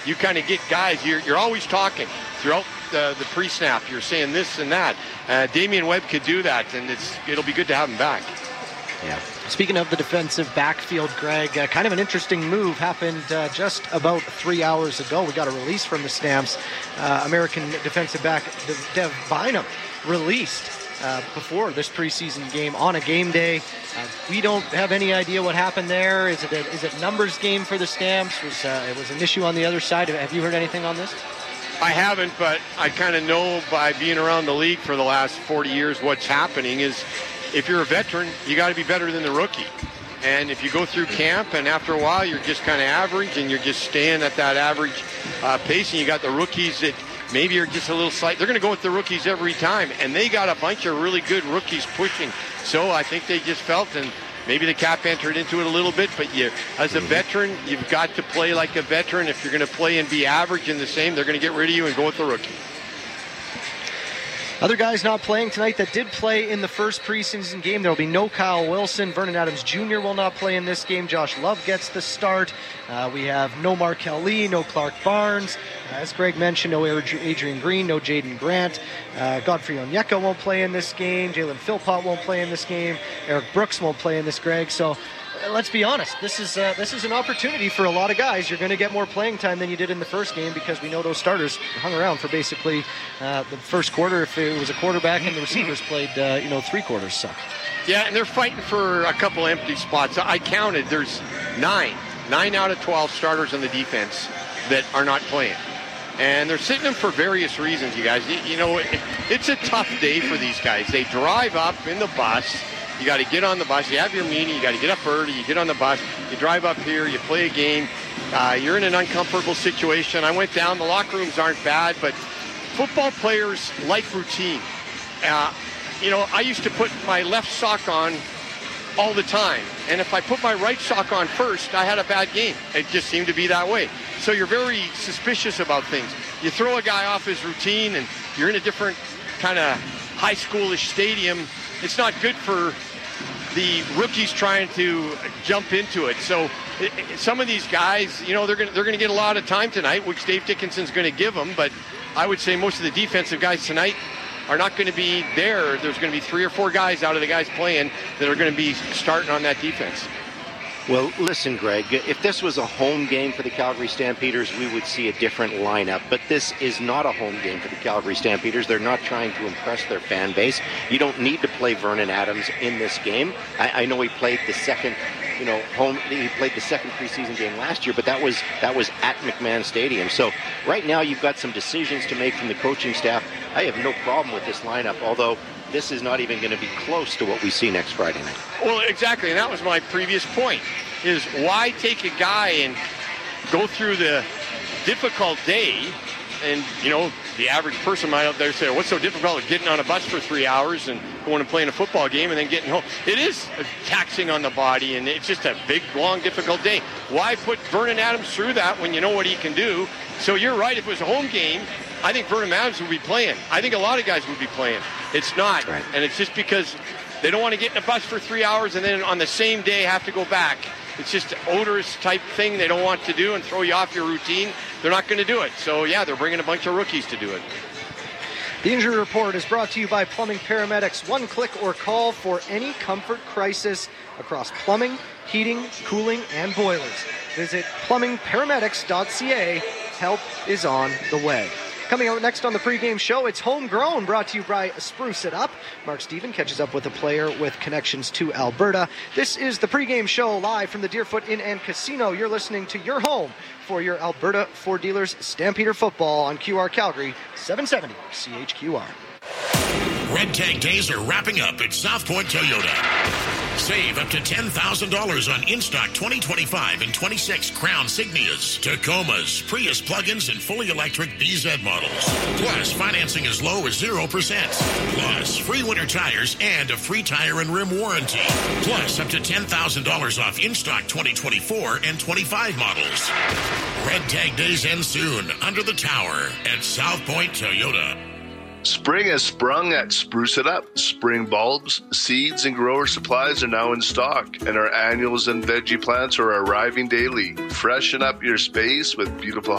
you kind of get guys, you're always talking throughout the pre-snap. You're saying this and that. Damian Webb could do that, and it'll be good to have him back. Yeah. Speaking of the defensive backfield, Greg, kind of an interesting move happened just about 3 hours ago. We got a release from the Stamps. American defensive back Dev Bynum released before this preseason game on a game day. We don't have any idea what happened there. Is it numbers game for the Stamps? It was an issue on the other side. Have you heard anything on this? I haven't, but I kind of know by being around the league for the last 40 years what's happening is if you're a veteran, you got to be better than the rookie. And if you go through camp and after a while you're just kind of average and you're just staying at that average pace, and you got the rookies that maybe are just a little slight. They're going to go with the rookies every time, and they got a bunch of really good rookies pushing. So I think they just felt, and maybe the cap entered into it a little bit, but as a veteran, you've got to play like a veteran. If you're going to play and be average and the same, they're going to get rid of you and go with the rookie. Other guys not playing tonight that did play in the first preseason game. There will be no Kyle Wilson. Vernon Adams Jr. will not play in this game. Josh Love gets the start. We have no Markel Lee, no Clark Barnes. As Greg mentioned, no Adrian Green, no Jaden Grant. Godfrey Onyeka won't play in this game. Jalen Philpott won't play in this game. Eric Brooks won't play in this, Greg. So let's be honest. This is an opportunity for a lot of guys. You're going to get more playing time than you did in the first game because we know those starters hung around for basically the first quarter. If it was a quarterback and the receivers played, 3 quarters. So. Yeah, and they're fighting for a couple empty spots. I counted. There's 9 out of 12 starters on the defense that are not playing. And they're sitting them for various reasons, you guys. It's a tough day for these guys. They drive up in the bus. You got to get on the bus. You have your meeting. You got to get up early. You get on the bus. You drive up here. You play a game. You're in an uncomfortable situation. I went down. The locker rooms aren't bad, but football players like routine. I used to put my left sock on all the time. And if I put my right sock on first, I had a bad game. It just seemed to be that way. So you're very suspicious about things. You throw a guy off his routine and you're in a different kind of high schoolish stadium. It's not good for the rookies trying to jump into it. So some of these guys, they're going to get a lot of time tonight, which Dave Dickinson's going to give them. But I would say most of the defensive guys tonight are not going to be there. There's going to be 3 or 4 guys out of the guys playing that are going to be starting on that defense. Well, listen, Greg, if this was a home game for the Calgary Stampeders, we would see a different lineup. But this is not a home game for the Calgary Stampeders. They're not trying to impress their fan base. You don't need to play Vernon Adams in this game. I know he played the second, he played the second preseason game last year, but that was at McMahon Stadium. So right now you've got some decisions to make from the coaching staff. I have no problem with this lineup, although this is not even going to be close to what we see next Friday night. Well, exactly, and that was my previous point, is why take a guy and go through the difficult day, and, the average person might out there say, what's so difficult getting on a bus for 3 hours and going and playing a football game and then getting home? It is taxing on the body, and it's just a big, long, difficult day. Why put Vernon Adams through that when you know what he can do? So you're right, if it was a home game, I think Vernon Adams would be playing. I think a lot of guys would be playing. It's not. Right. And it's just because they don't want to get in a bus for 3 hours and then on the same day have to go back. It's just an odorous type thing they don't want to do and throw you off your routine. They're not going to do it. So, yeah, they're bringing a bunch of rookies to do it. The Injury Report is brought to you by Plumbing Paramedics. One click or call for any comfort crisis across plumbing, heating, cooling, and boilers. Visit plumbingparamedics.ca. Help is on the way. Coming out next on the pregame show, it's Homegrown, brought to you by Spruce It Up. Mark Steven catches up with a player with connections to Alberta. This is the pregame show live from the Deerfoot Inn and Casino. You're listening to your home for your Alberta Ford Dealers Stampeder football on QR Calgary, 770 CHQR. Red Tag Days are wrapping up at South Point Toyota. Save up to $10,000 on in-stock 2025 and 26 Crown Signias, Tacomas, Prius plug-ins, and fully electric BZ models. Plus, financing as low as 0%. Plus, free winter tires and a free tire and rim warranty. Plus, up to $10,000 off in-stock 2024 and 25 models. Red Tag Days end soon under the tower at South Point Toyota. Spring has sprung at Spruce It Up. Spring bulbs, seeds, and grower supplies are now in stock, and our annuals and veggie plants are arriving daily. Freshen up your space with beautiful